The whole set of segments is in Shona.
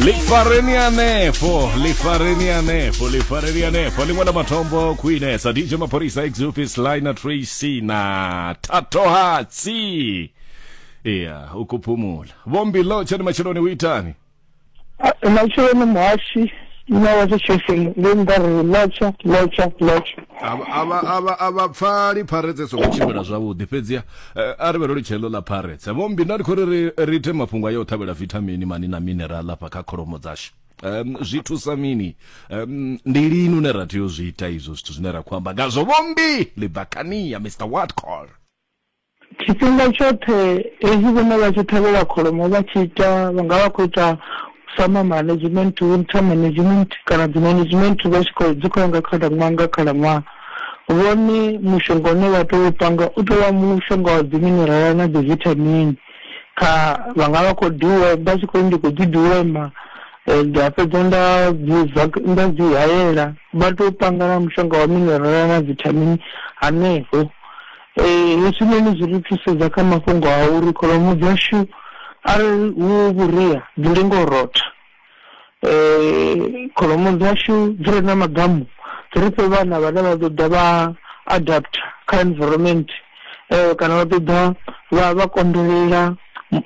lifarenianepo limwana matombo kuinesa DJ Maphorisa Exupis Liner Tracy na Tatohatsi ukupumula vombi locha ni machiloni witani machiloni mwashi inawaza chefing lindari locha abapfali Pirates so kuchimbira zvavudi pedzia arivero lichelo la Pirates vombi nari kuri rite mapungwa yo tabela vitamini mani na mineral apa kakoromo dzasho zvitusa mini ndilinu neratio zviita izvo zvithu zvinera kwamba ngazvo vombi libakania Mr. Whatcall chipinga chote ezivona vachitabela kholomo vachiita vangava kuita sama management winter management kana management vasikozikanga khala mwa voni mushongone vatopanga utova mushonga wa dziminerala na vitamin ka vangava kodiwa basikoindi kudzidiwema ndapedzonda ndazihayela vatopanga na mushonga wa minerala na vitamin aneho leswinene zviri kusedza kamafungo auri kholomo dzashu ari uvuriya dzingorota kholomo dzashu dziri na magamu dziri pe vana vana vatoda va adapt ka environment kana vatoda vakondorera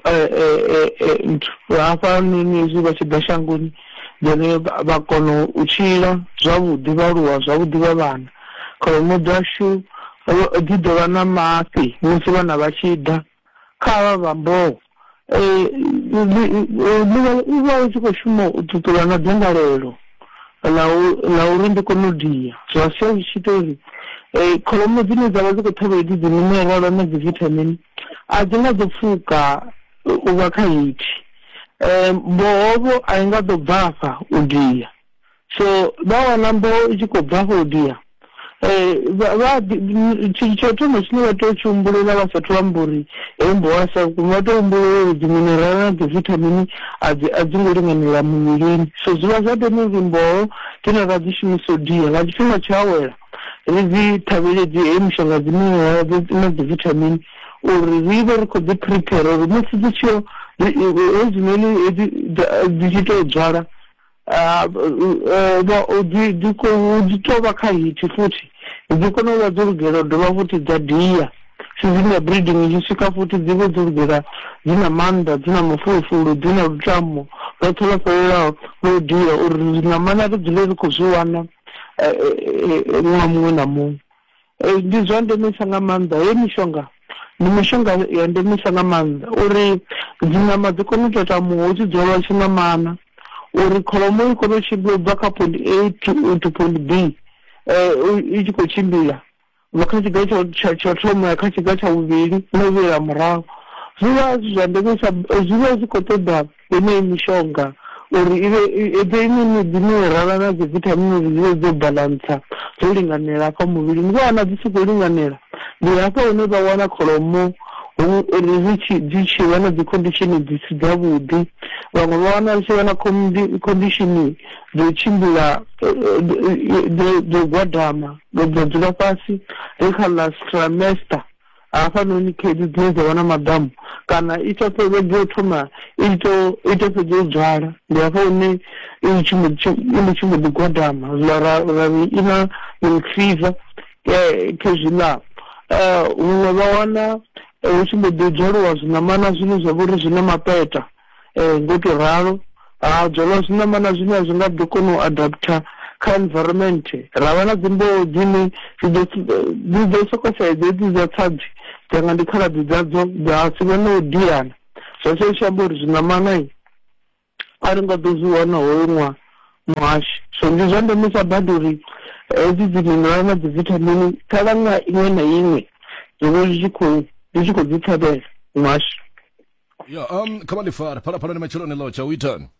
hapa nezvi vachibva shangoni then vakono uchira zvavudi varuwa zvavudi vavana kholomo dzashu dzidova na masi musi vana vachida kava vambo iva uchikoshuma ututura na dzendarelo la uri ndikonodiya zvasiya zvichitori kholomo dzine dzava dzikotavedi dzeminerala nedzivitamin adzingadzopfuka uvakahiti mbohovo aingadzobvafa udiya so vawana mboho ichikobvafa udiya chotoma chine vatochiumbulira vasati vamburi embowasa vatoumburira dziminerala dzevitamin adzingoringanira muviri so zuva zvatonozimbowo tinakadzishumisa udiya vachifima chawela rizitaveredzi emushonga dziminerala nedzevitamin uri rive rikodziprepare uri musi dzichio ezimweni dzichitodzvara dzitova kahiti futi dzikonova dzorugera dova futi dzadhiya sizina breeding ichisvika futi dzive dzorugera dzina manda dzina mafulufulu dzina rutamo vatolaperera rodhiya uri namana ridzile rikuzviwana mumwe namumwe ndizvandemisa ngamanda yemishonga nimishonga yandemisa ngamanda uri dzinyama dzikonotota muho chidzova china mana uri kholomo ikonochimbibva ka point A to point B ichikochimbira vakachiga chatoma yakachiga chauviri novera muravo zviva zvandemisa zviva zvikotoda ine mishonga uri ive imweni dziminerala nadzevitamin zive dzobhalansa dzolinganira pamuviri nguwana dzisikulinganira ndirapo unovawana kholomo dzichiva na dzikondishini dzisi dzavudi vamwe vawana vachiva na kondishini dzochimbira dzogwadhama dzodzula pasi rekalast trimester haafanonikedzi dzinodzawa na madhamu kana itopedzotoma itopedzodzvara ndiapo une chimbodhigwadhama ravi ina milkfiva kezvila umwe vawana uchimbodzodzvaruwa zvinamana zvino zvavuri zvina mapeta ngotoraro dzvarwa zvinamana zvino hazvingadzokono adapta ka environment ravana dzimbo dzine dzidzosokosai dzedzi dzatsadzi dzanga ndikhaladzi dzadzo dzasiva nodhiyana zvose shambori zvinamanai aringadzozviwana hoimwa mwashi so ndizvandemisa bhadhuri dzidziminerala nadzevitamin tavanga imwe naimwe zvovo zvichikodzitabela mwashi kama lifara pala ni machiloni locha uitani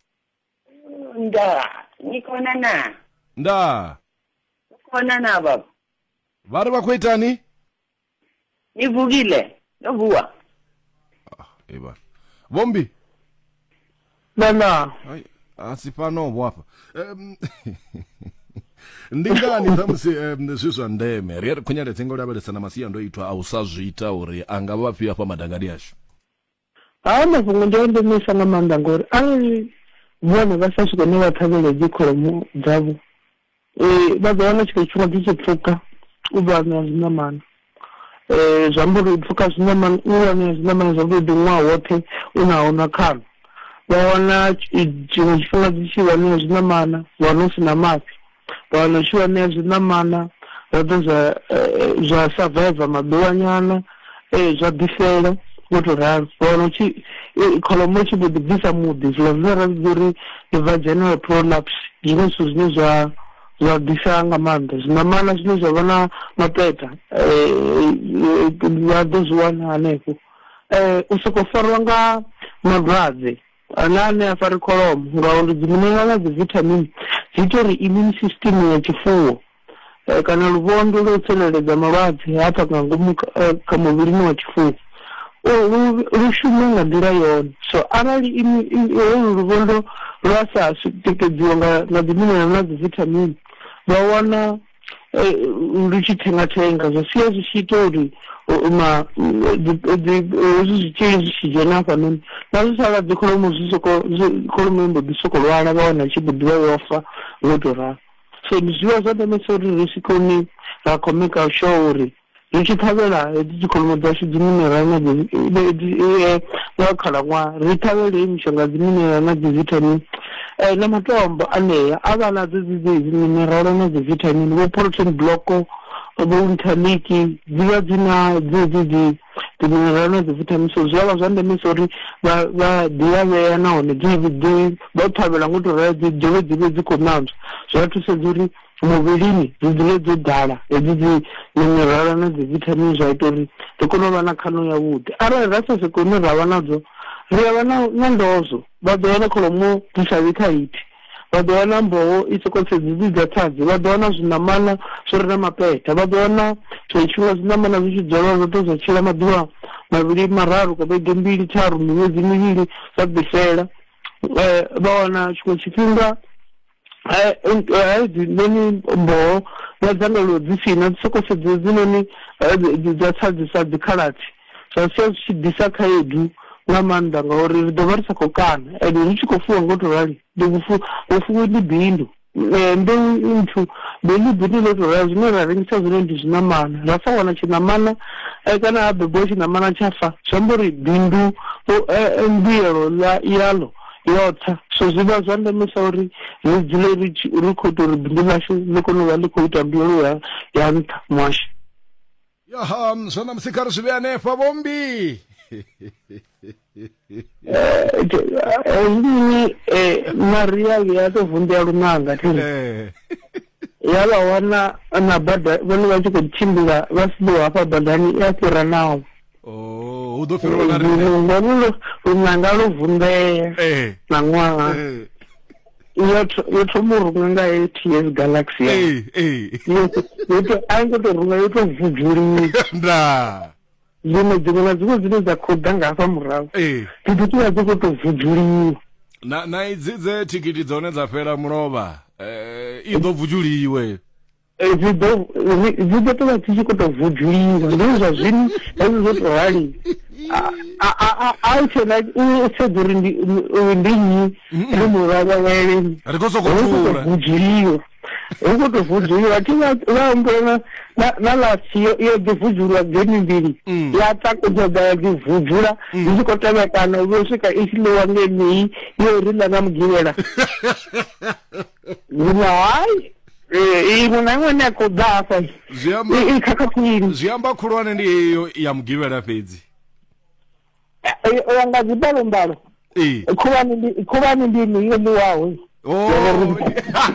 nikona na nda kona na baba vari vakuitani nivukile novuwa eba vombi nana asi panovo apa ndingani tamusi zvisva ndeme ri kunyari dzengo lavalisana masiyandoitwa ausazviita uri angava vapiwa pamadhangani asho mavhungu ndiyandemisa ngamanda ngori ari vhone vha sa swika ne vha ṱhavhela dzi kholomo dzavho vha ḓo wana tshifhinga dzi tshi pfhuka u vha na zwinamana zwi amba uri pfhuka zwinamana u wane zwinamana zwavhuḓi ṅwaha woṱhe u naho na khano vha wana tshiṅwe tshifhinga dzi tshi wane zwinamana wana hu si na mafhi vha wana tshi wane zwinamana zwaḓo zwa survivor maḓuvha nyana zwa ḓifela ngo to ralo vha wana kholomo tshi vho ḓi bvisa muḓi zwiḽa zwine ra vhidza uri ndi vaginal prolapse zwiṅwe zwithu zwine zwa ḓisa nga maanḓa zwinamana zwine zwa vha na mapeta vha ḓo zwi wana hanefho u sokou fariwa nga malwadze ane a fari kholomo ngauri dzi mineral na dzi vitamin dzi ita uri immune system ya tshifuwo kana luvhondo lwo tsireledza malwadze hafha nga ngomu kha muvhilini wa tshifuwo lu shume nga nḓila yone so arali holu luvhondo lwa sa tikedziwa nga dzi mineral na dzi vitamin vha wana lu tshi thengathenga zwa sia zwi tshi ita uri hezwi zwitzhili zwi tshi dzhena hafhanoni na zwi sala dzi kholomo kholomo imbo ḓi soko lwala vha wana tshi ḓivha yo fa ngo to ralo so ndi zwivha zwa ndemesa uri ri sikoni ra khou make sure uri ri tshi ṱhavhela hedzi dzi kholomo dzashu dzi mineral na khalaṅwaha ri ṱhavhele mishonga dzi mineral na dzi vitamin na matombo aneya a vha na dzi mineral na dzi vitamin vho protein block vho interleukin dzi vha dzi na dzi mineral na dzi vitamin so zwi vha zwa ndemesa uri vha ḓi a vhea nahone vha u ṱhavhela ngo to raya dzi dovhe dzi vhe dzi khou nanzwa zwi a thusedza uri muvhilini dzi dzule dzo ḓala hedzi dzi mineral na dzi vitamin zwa ita uri ri kone u vha na khano yavhuḓi arali ra sa sekone ra vha nadzo ri a vha na ndozwo vha ḓo wana kholomo dzi sa vhi kha hithi vha ḓo wana mboho i sokou dza thadzi vha ḓo wana zwinamana zwi re na mapeta vha ḓo wana tshiṅwe tshifhinga zwinamana zwi tshi dzolwa zwa tou zwa tshila maḓuvha mavhili mararu ka vhege mbili tharu miṅwedzi mivhili zwa ḓifela vha wana tshiṅwe tshifhinga hedzinoni mboho na dzangalelo dzi sina dzi sokou dzinoni dza thadzisa dzikhalathi zwa sia zwi tshi ḓisa khaedu nga maanḓa ngauri ri ḓo vha ri sa khou kana ende ri tshi khou fuwa ngo to rali ufuwi ndi bindu mbeu nthu ndi bindu ḽo to rali zwine ra rengisa zwine ndi zwinamana ra sa wana tshinamana kana ha bebo tshinamana tsha fa zwi amba uri bindu mbuyelo yaḽo yotsa so zwi vha zwa ndemesa uri ri dzule ri khou ita uri bindu ḽashu ḽi kone u vha ḽi khou ita mbuyelo ya nṱha mwasha zwa namusi ri zwi vhe hanefha vhombi ezwini maria ya tou vunḓea lunanga thiri ya vha wana na bada vhone vha tshi khou tshimbila vha siḓo hafha badani ya fhira nawo hu ḓo fhiriwa na riṋe lunanga lo vunḓea na ṅwaha yo thoma u runga nga ATS Galaxy a ngo to runga yo tou vubvuliwa dziṅwe na dziṅwe dzine dza khou ḓa nga hafha murahu dzi ḓo tea dzi khou tou vubvuliwa na idzi dze thikhithi dzone dza fhela mulovha i ḓo vudzuliwe dzi ḓo tou vha dzi tshi khou tou vudzuliwa ndi zwa zwino hezwi zwo tou rali a tshena u sedza uri ndi nnyi ndi muravhaveleni ri khou sokou thula vudzuliwa hu khou tou vudzuliwa thi vha humbula na lasi yo ḓivudzuliwa geni mbili ya takudzwa ya ḓivudzula i tshi khou tevhekana yo swika i tshi ḽiwa ngenei yo ri ḽa nga mugivhela zwino hayi iṅwe na iṅwe ne a khou ḓa hafha i khakhakhulini zwi amba khulwane ndi heyo ya mugivhela fhedzi u ya nga dzimbalombalo khulwane ndi ino yo ḽiwaho